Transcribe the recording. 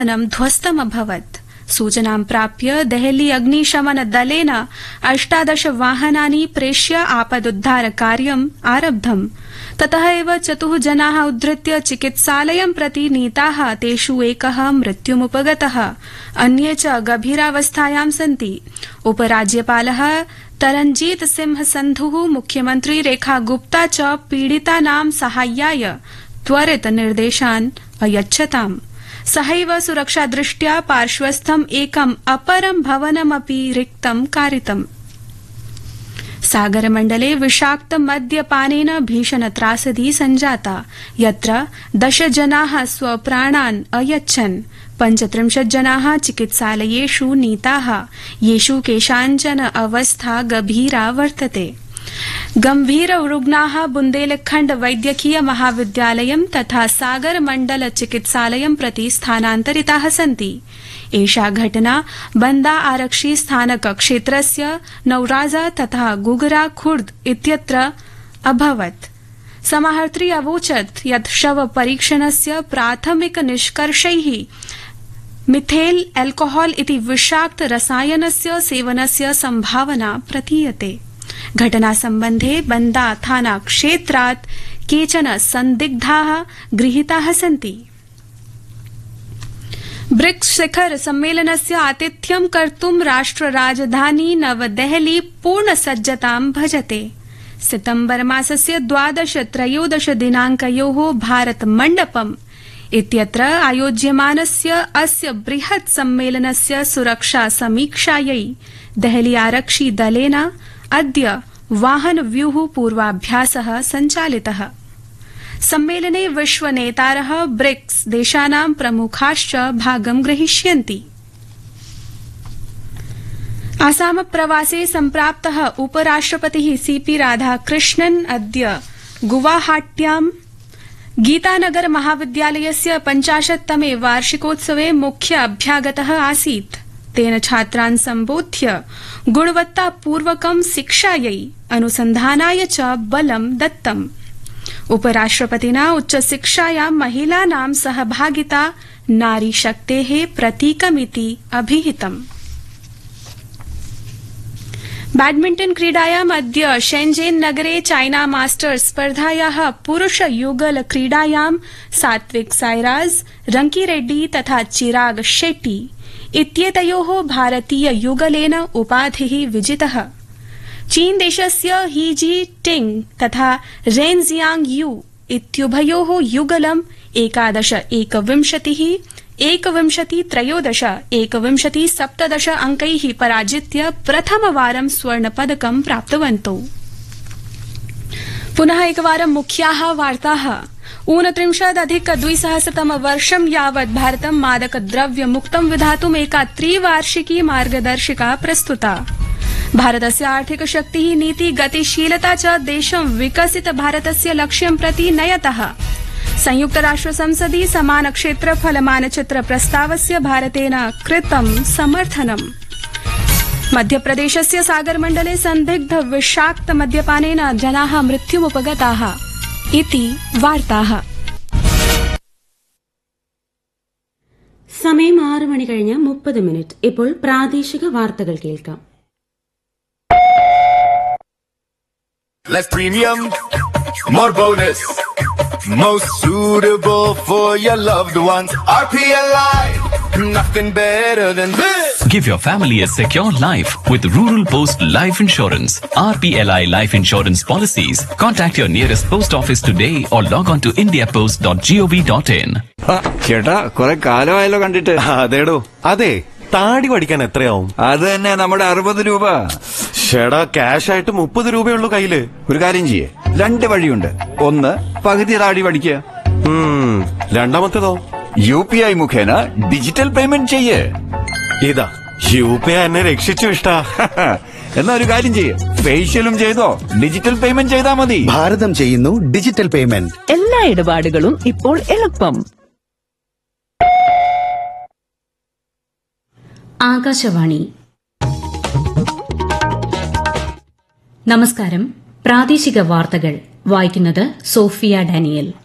ध्वस्तमभवत्। सूचनां प्राप्य देहली अग्निशमन दलेन 18 वाहनानि प्रेष्य आपदुद्धारकार्यम् आरब्धम्। ततः एव 4 जनाः उद्धृत्य चिकित्सालयं प्रति नीताः। तेषु एकः मृत्युमुपगतः, अन्ये च गभीरावस्थायां सन्ति। उपराज्यपालः तरनजीत सिंह संधुः, मुख्यमन्त्री रेखा गुप्ता च पीडितानां साहाय्याय त्वरित निर्देशान् अयच्छताम्। सहैव सुरक्षादृष्ट्या पार्श्वस्थम् एकम् अपरं भवनमपि रिक्तं कारितम्। सागरमण्डले विषाक्त मद्यपानेन भीषण त्रासदी सञ्जाता, यत्र 10 जनाः स्वप्राणान् अयच्छन्। 35 जनाः चिकित्सालयेषु नीताः, येषु केषाञ्चन अवस्था गभीरा वर्तते। गंभीर रुग्णाः बुन्देलखण्ड वैद्यकीय महाविद्यालयं तथा सागर मण्डल चिकित्सालयं प्रति स्थानान्तरिताः सन्ति। एषा घटना बंदा आरक्षी स्थानक क्षेत्रस्य नौराजा तथा गुगरा खुर्द इत्यत्र अभवत्। समाहर्त्री अवोचत् यत् शव परीक्षणस्य प्राथमिक निष्कर्षैः मिथेल एल्कोहॉल इति विषाक्त रसायनस्य सेवनस्य संभावना प्रतीयते। घटना संबंधे बंदा थाना क्षेत्रात् केचन संदिग्धाः गृहीताः सन्ति। ब्रिक्स शिखर सम्मेलनस्य आतिथ्यं कर्तुं राष्ट्र राजधानी नवदेहली पूर्णसज्जतां भजते। सितंबर मासस्य 12-13 दिनांकयोः भारत मण्डपम् इत्यत्र आयोज्यमानस्य अस्य बृहत् सम्मेलनस्य सुरक्षा समीक्षायै देहली आरक्षि दलेन अद्य वाहन व्यूह पूर्वाभ्यासः सञ्चालितः। सम्मेलने विश्वनेतारः ब्रिक्स देशानां प्रमुखाश्च भागं ग्रहीष्यन्ति। आसाम प्रवासे सम्प्राप्तः उपराष्ट्रपतिः सीपी राधाकृष्णन् अद्य गुवाहाट्यां गीतानगर महाविद्यालयस्य 50तमे वार्षिकोत्सवे मुख्य अभ्यागतः आसीत्। तेन छात्रान् सम्बोध्य गुणवत्तापूर्वकं शिक्षायै अनुसन्धानाय च बलं दत्तम्। उपराष्ट्रपतिना उच्चशिक्षायां महिलानां सहभागिता नारीशक्तेः प्रतीकमिति अभिहितम्। बैडमिंटन क्रीडायाम् अद्य शेंजेन नगरे चाइना मास्टर्स स्पर्धायाः पुरुष युगल क्रीडायां सात्विक साईराज, रंकीरेड्डी तथा चिराग शेट्टी इत्येतयोः भारतीय युगलेन उपाधिः विजितः। चीन देशस्य ही जी टिंग तथा रेन जियांग यू इत्युभयोः युगलम् 11-21, 21-13, 21-17 अंकैः पराजित्य प्रथमवारं स्वर्णपदकं प्राप्तवन्तौ। पुनः एकवारं मुख्याः वार्ताः। 29-2000 वर्षं यावत् भारतं मादकद्रव्य मुक्तं विधातुम् एका त्रिवार्षिकी मार्गदर्शिका प्रस्तुता। भारतस्य आर्थिक शक्तिः, नीति, गतिशीलता च देशं विकसित भारतस्य लक्ष्यं प्रति नयतः। संयुक्त राष्ट्र संसदि समान क्षेत्रफल मानचित्र प्रस्तावस्य भारतेन कृतं समर्थनम्। मध्यप्रदेशस्य सागरमण्डले संदिग्ध विषाक्त मद्यपानेन जनाः मृत्युमुपगताः इति वार्ताः। സമയം 6:30 ഇപ്പോൾ പ്രാദേശിക വാർത്തകൾ കേൾക്കാം. Less premium, more bonus. Most suitable for your loved ones. RPLI, nothing better than this. Give your family a secure life with Rural Post Life Insurance. RPLI Life Insurance Policies. Contact your nearest post office today or log on to indiapost.gov.in. ചേട്ടാ, കുറെ കാലമായല്ലോ കണ്ടിട്ട്. അതേടോ, അതെ. താടി പഠിക്കാൻ എത്രയാവും? അത് തന്നെ നമ്മുടെ 60 രൂപ. ചേടാ, ക്യാഷ് ആയിട്ട് 30 രൂപയുള്ളൂ കയ്യില്. ഒരു കാര്യം ചെയ്യേ, 2 വഴിയുണ്ട്. ഒന്ന്, പകുതി താടി പഠിക്കുക. രണ്ടാമത്തേതോ? UPI മുഖേന ഡിജിറ്റൽ പേയ്മെന്റ് ചെയ്യേ. ഇതാ UPI എന്നെ രക്ഷിച്ചു ഇഷ്ടാ. എന്നാ ഒരു കാര്യം ചെയ്യേ, ഫേഷ്യലും ചെയ്തോ ഡിജിറ്റൽ പേയ്മെന്റ് ചെയ്താ മതി. ഭാരതം ചെയ്യുന്നു ഡിജിറ്റൽ പേയ്മെന്റ്. എല്ലാ ഇടപാടുകളും ഇപ്പോൾ എളുപ്പം. ആകാശവാണി. നമസ്കാരം. പ്രാദേശിക വാർത്തകൾ വായിക്കുന്നത് സോഫിയ ഡാനിയൽ.